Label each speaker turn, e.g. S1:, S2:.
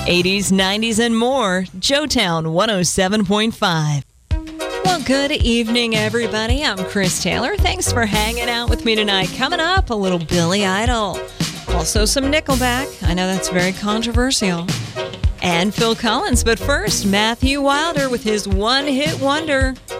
S1: 80s, 90s, and more. Joetown 107.5. Well, good evening, everybody. I'm Chris Taylor. Thanks for hanging out with me tonight. Coming up, a little Billy Idol. Also some Nickelback. I know that's very controversial. And Phil Collins. But first, Matthew Wilder with his one-hit wonder,